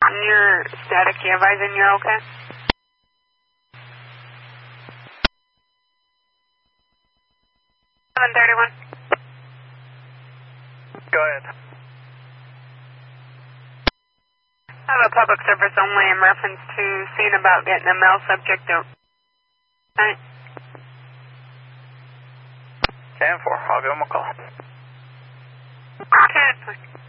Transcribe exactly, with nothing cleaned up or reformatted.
You're static, you advising you're okay? seven thirty-one. Go ahead. I have a public service only in reference to seeing about getting a male subject to... Right. ten four, I'll give him a call. Okay.